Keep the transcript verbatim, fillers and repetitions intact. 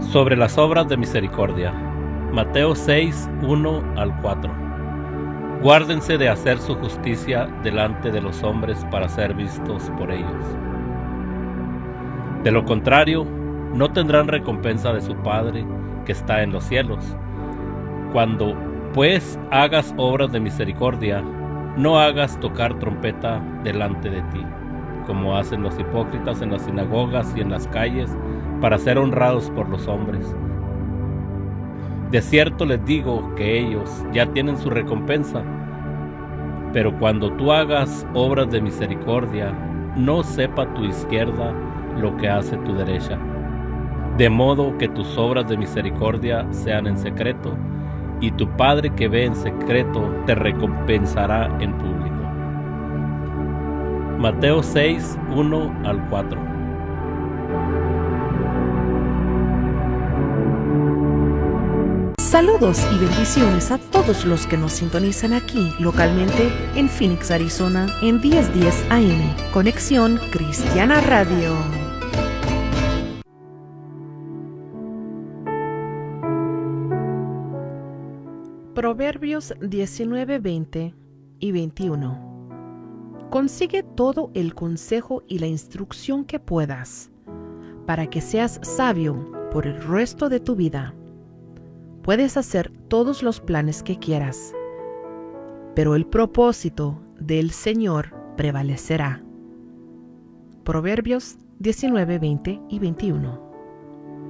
Sobre las obras de misericordia. Mateo seis, uno al cuatro. Guárdense de hacer su justicia delante de los hombres para ser vistos por ellos. De lo contrario, no tendrán recompensa de su Padre que está en los cielos. Cuando, pues, hagas obras de misericordia, no hagas tocar trompeta delante de ti, como hacen los hipócritas en las sinagogas y en las calles, para ser honrados por los hombres. De cierto les digo que ellos ya tienen su recompensa. Pero cuando tú hagas obras de misericordia, no sepa tu izquierda lo que hace tu derecha, de modo que tus obras de misericordia sean en secreto, y tu Padre que ve en secreto te recompensará en público. Mateo seis, uno al cuatro. Saludos y bendiciones a todos los que nos sintonizan aquí localmente en Phoenix, Arizona, en diez diez A M, Conexión Cristiana Radio. Proverbios diecinueve, veinte y veintiuno. Consigue todo el consejo y la instrucción que puedas, para que seas sabio por el resto de tu vida. Puedes hacer todos los planes que quieras, pero el propósito del Señor prevalecerá. Proverbios diecinueve, veinte y veintiuno.